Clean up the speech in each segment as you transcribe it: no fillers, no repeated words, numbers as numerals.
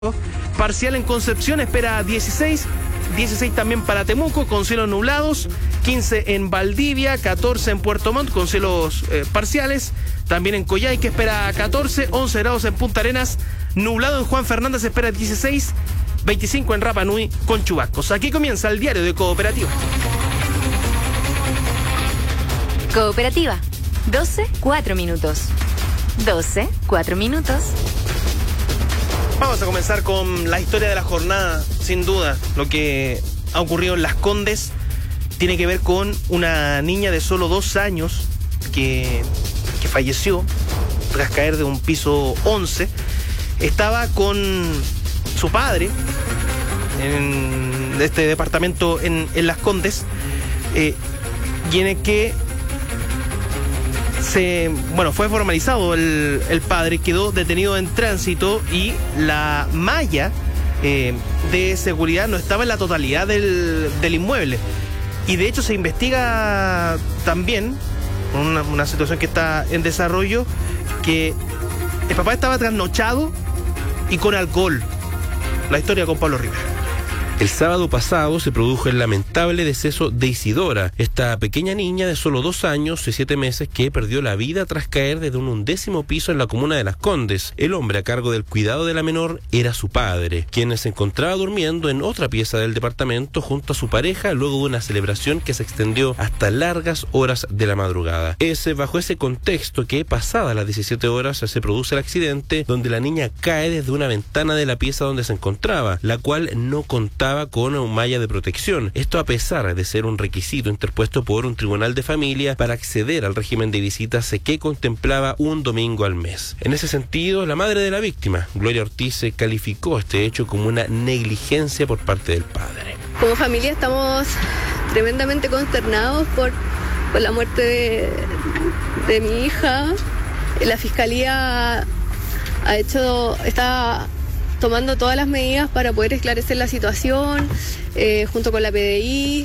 Parcial en Concepción, espera 16. 16 también para Temuco, con cielos nublados. 15 en Valdivia, 14 en Puerto Montt, con cielos parciales. También en Coyhaique espera 14, 11 grados en Punta Arenas. Nublado en Juan Fernández espera 16, 25 en Rapa Nui con chubascos. Aquí comienza el diario de Cooperativa. Cooperativa, 12, 4 minutos. 12, 4 minutos. Vamos a comenzar con la historia de la jornada. Sin duda, lo que ha ocurrido en Las Condes tiene que ver con una niña de solo 2 años que falleció tras caer de un piso 11. Estaba con su padre en este departamento en Las Condes, y en el que fue formalizado el padre, quedó detenido en tránsito y la malla de seguridad no estaba en la totalidad del inmueble. Y de hecho se investiga también una situación que está en desarrollo, que el papá estaba trasnochado y con alcohol. La historia con Pablo Rivera. El sábado pasado se produjo el lamentable deceso de Isidora, esta pequeña niña de solo 2 años y 7 meses que perdió la vida tras caer desde un 11º piso en la comuna de Las Condes. El hombre a cargo del cuidado de la menor era su padre, quien se encontraba durmiendo en otra pieza del departamento junto a su pareja luego de una celebración que se extendió hasta largas horas de la madrugada. Es bajo ese contexto que, pasadas las 17 horas, se produce el accidente donde la niña cae desde una ventana de la pieza donde se encontraba, la cual no contaba con una malla de protección. Esto a pesar de ser un requisito interpuesto por un tribunal de familia para acceder al régimen de visitas que contemplaba un domingo al mes. En ese sentido, la madre de la víctima, Gloria Ortiz, calificó este hecho como una negligencia por parte del padre. Como familia estamos tremendamente consternados por la muerte de mi hija. La fiscalía está tomando todas las medidas para poder esclarecer la situación, junto con la PDI,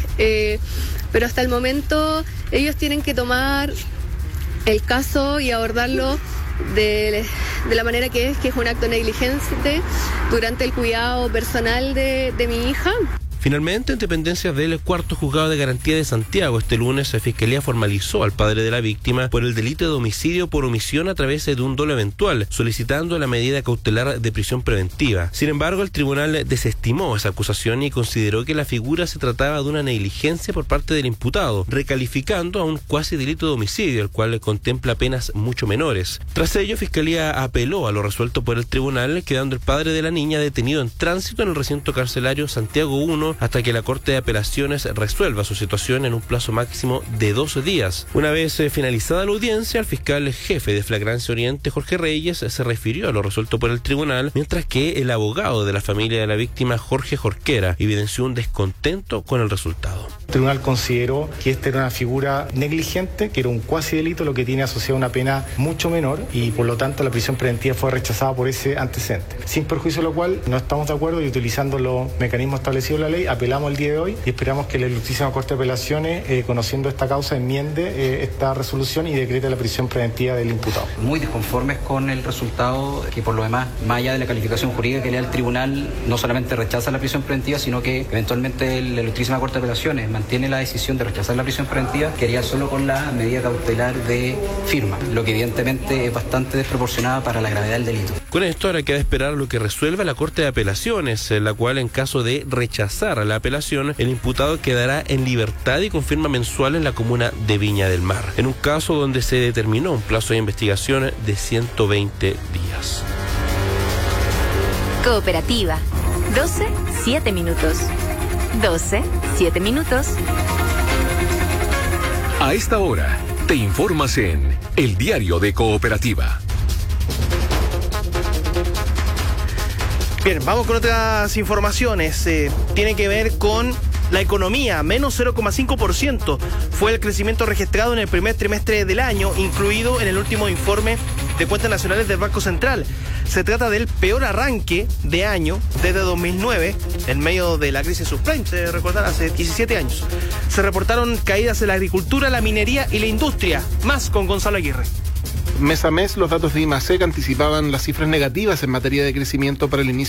pero hasta el momento ellos tienen que tomar el caso y abordarlo de la manera que es un acto negligente durante el cuidado personal de mi hija. Finalmente, en dependencias del 4º Juzgado de Garantía de Santiago, este lunes la Fiscalía formalizó al padre de la víctima por el delito de homicidio por omisión a través de un dolo eventual, solicitando la medida cautelar de prisión preventiva. Sin embargo, el tribunal desestimó esa acusación y consideró que la figura se trataba de una negligencia por parte del imputado, recalificando a un cuasi delito de homicidio, el cual contempla penas mucho menores. Tras ello, Fiscalía apeló a lo resuelto por el tribunal, quedando el padre de la niña detenido en tránsito en el recinto carcelario Santiago 1 hasta que la Corte de Apelaciones resuelva su situación en un plazo máximo de 12 días. Una vez finalizada la audiencia, el fiscal jefe de Flagrancia Oriente, Jorge Reyes, se refirió a lo resuelto por el tribunal, mientras que el abogado de la familia de la víctima, Jorge Jorquera, evidenció un descontento con el resultado. El tribunal consideró que esta era una figura negligente, que era un cuasi delito, lo que tiene asociado una pena mucho menor, y por lo tanto la prisión preventiva fue rechazada por ese antecedente. Sin perjuicio de lo cual, no estamos de acuerdo, y utilizando los mecanismos establecidos en la ley, apelamos el día de hoy y esperamos que la Ilustrísima Corte de Apelaciones, conociendo esta causa, enmiende esta resolución y decrete la prisión preventiva del imputado. Muy disconformes con el resultado, que por lo demás, más allá de la calificación jurídica que le da el tribunal, no solamente rechaza la prisión preventiva, sino que eventualmente la Ilustrísima Corte de Apelaciones mantiene la decisión de rechazar la prisión preventiva, que haría solo con la medida cautelar de firma, lo que evidentemente es bastante desproporcionada para la gravedad del delito. Con esto ahora queda esperar lo que resuelva la Corte de Apelaciones, en la cual, en caso de rechazar la apelación, el imputado quedará en libertad y con firma mensual en la comuna de Viña del Mar, en un caso donde se determinó un plazo de investigación de 120 días. Cooperativa, 12, 7 minutos. 12, 7 minutos. A esta hora, te informas en El Diario de Cooperativa. Bien, vamos con otras informaciones. Tiene que ver con la economía, menos 0,5%. Fue el crecimiento registrado en el primer trimestre del año, incluido en el último informe de cuentas nacionales del Banco Central. Se trata del peor arranque de año desde 2009, en medio de la crisis subprime, se recordará, hace 17 años. Se reportaron caídas en la agricultura, la minería y la industria. Más con Gonzalo Aguirre. Mes a mes, los datos de IMASEC anticipaban las cifras negativas en materia de crecimiento para el inicio